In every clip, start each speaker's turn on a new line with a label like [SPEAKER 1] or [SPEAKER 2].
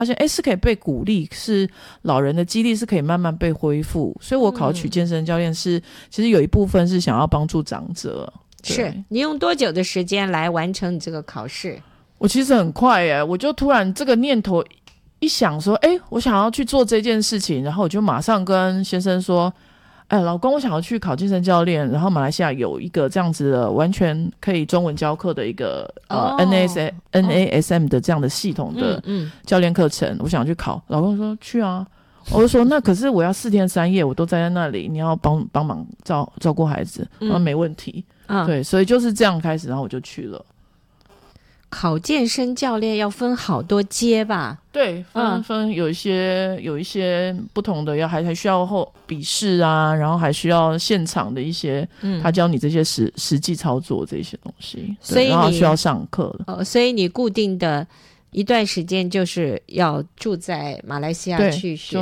[SPEAKER 1] 发现是可以被鼓励，是老人的肌力是可以慢慢被恢复，所以我考取健身教练其实有一部分是想要帮助长者。
[SPEAKER 2] 是你用多久的时间来完成你这个考试？
[SPEAKER 1] 我其实很快耶，我就突然这个念头一想说我想要去做这件事情，然后我就马上跟先生说老公，我想要去考健身教练，然后马来西亚有一个这样子的完全可以中文教课的一个NASM 的这样的系统的教练课程，我想去考。老公说去啊，我就说那可是我要4天3夜我都待在那里，你要帮忙照顾孩子。没问题。对，所以就是这样开始，然后我就去了。
[SPEAKER 2] 考健身教练要分好多阶吧？
[SPEAKER 1] 对，分有一些不同的，还需要笔试啊，然后还需要现场的一些，他教你这些实际操作这些东西，所以然后需要上课了。
[SPEAKER 2] 所以你固定的一段时间就是要住在马来西亚去学。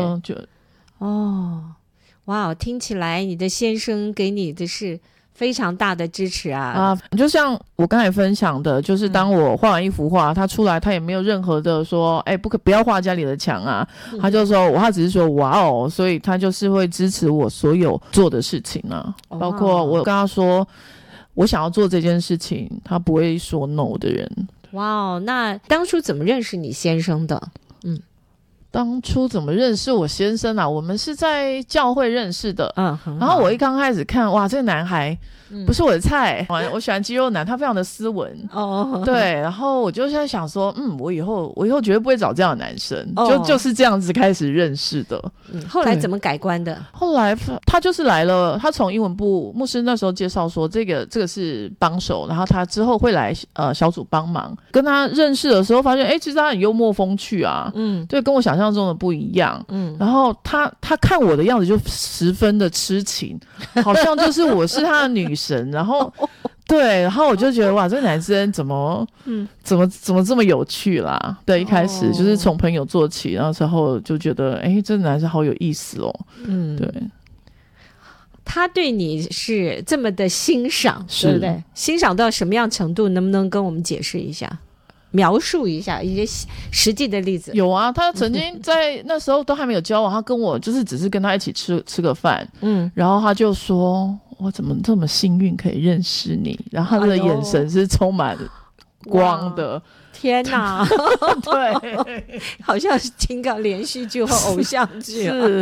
[SPEAKER 2] 哇，听起来你的先生给你的是非常大的支持啊！
[SPEAKER 1] 就像我刚才分享的，就是当我画完一幅画，他出来他也没有任何的说不要画家里的墙啊，他就说他只是说哇哦，所以他就是会支持我所有做的事情啊，包括我跟他说我想要做这件事情，他不会说 no 的人。
[SPEAKER 2] 哇哦，那当初怎么认识你先生的？
[SPEAKER 1] 当初怎么认识我先生啊？我们是在教会认识的。然后我一刚开始看，哇，这个男孩不是我的菜，我喜欢肌肉男，他非常的斯文。对，然后我就在想说，我以后绝对不会找这样的男生。就是这样子开始认识的。
[SPEAKER 2] 后来怎么改观的？
[SPEAKER 1] 后来他就是来了，他从英文部牧师那时候介绍说这个是帮手，然后他之后会来小组帮忙。跟他认识的时候发现其实他很幽默风趣啊。对，跟我想象中的不一样。然后他看我的样子就十分的痴情，好像就是我是他的女神。然后对，然后我就觉得哇，这个男生怎么这么有趣啦。对，一开始就是从朋友做起，然后之后就觉得这个男生好有意思哦。对，
[SPEAKER 2] 他对你是这么的欣赏，对不对？欣赏到什么样程度？能不能跟我们解释一下，描述一下一些实际的例子？
[SPEAKER 1] 有啊，他曾经在那时候都还没有交往，他跟我就是只是跟他一起吃个饭，然后他就说我怎么这么幸运可以认识你，然后他的眼神是充满光的。
[SPEAKER 2] 天哪
[SPEAKER 1] 对，
[SPEAKER 2] 好像是听个连续剧或偶像剧。
[SPEAKER 1] 是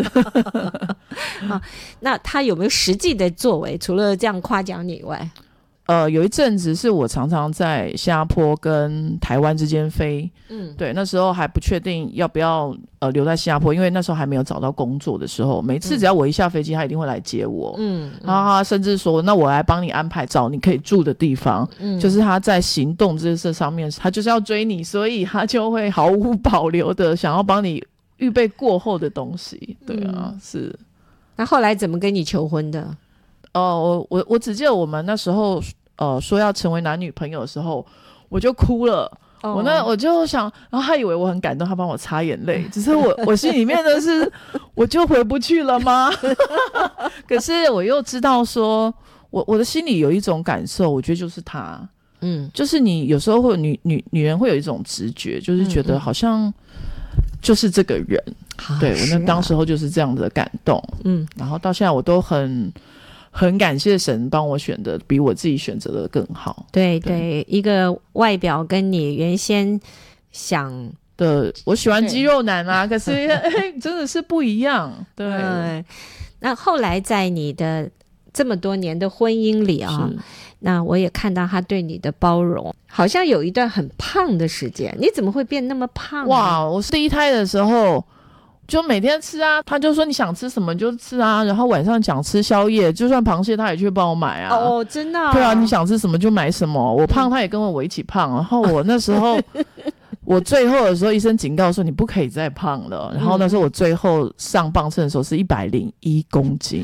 [SPEAKER 2] 那他有没有实际的作为？除了这样夸奖你以外？
[SPEAKER 1] 有一阵子是我常常在新加坡跟台湾之间飞。对，那时候还不确定要不要留在新加坡，因为那时候还没有找到工作的时候，每次只要我一下飞机他一定会来接我。然后他甚至说那我来帮你安排找你可以住的地方。就是他在行动这上面他就是要追你，所以他就会毫无保留的想要帮你预备过后的东西。对啊，是。
[SPEAKER 2] 那后来怎么跟你求婚的？
[SPEAKER 1] 我只记得我们那时候说要成为男女朋友的时候，我就哭了。我就想，然后他以为我很感动，他帮我擦眼泪，只是我心里面的是我就回不去了吗？可是我又知道说我的心里有一种感受，我觉得就是他。就是你有时候会女人会有一种直觉，就是觉得好像就是这个人。对，我那当时候就是这样的感动。然后到现在我都很感谢神帮我选的比我自己选择的更好。
[SPEAKER 2] 对，一个外表跟你原先想
[SPEAKER 1] 的，我喜欢肌肉男啊，可是真的是不一样。对。
[SPEAKER 2] 那后来在你的这么多年的婚姻里啊，那我也看到他对你的包容，好像有一段很胖的时间。你怎么会变那么胖呢？
[SPEAKER 1] 哇，我是第一胎的时候就每天吃啊，他就说你想吃什么就吃啊，然后晚上想吃宵夜，就算螃蟹他也去帮我买啊。
[SPEAKER 2] 真的
[SPEAKER 1] 对啊，你想吃什么就买什么。我胖他也跟我一起胖，然后我那时候我最后的时候医生警告说你不可以再胖了，然后那时候我最后上磅秤的时候是101公斤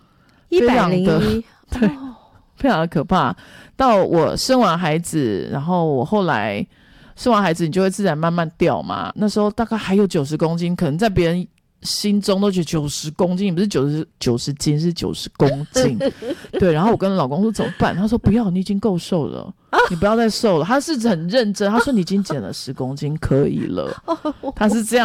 [SPEAKER 2] ，101，
[SPEAKER 1] 对，非常的可怕。到我生完孩子，然后我后来生完孩子你就会自然慢慢掉嘛，那时候大概还有90公斤，可能在别人心中都觉得90公斤不是90斤，是90公斤。对，然后我跟老公说怎么办，他说不要，你已经够瘦了，你不要再瘦了。他是很认真，他说你已经减了10公斤可以了，他是这样